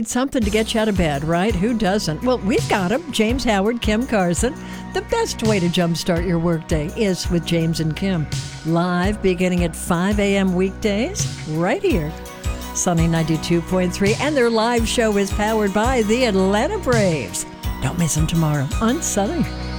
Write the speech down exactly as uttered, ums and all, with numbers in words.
need something to get you out of bed, right? Who doesn't? Well, we've got them. James Howard, Kim Carson. The best way to jumpstart your workday is with James and Kim. Live beginning at five a.m. weekdays, right here. Sunny ninety-two point three, and their live show is powered by the Atlanta Braves. Don't miss them tomorrow on Sunny.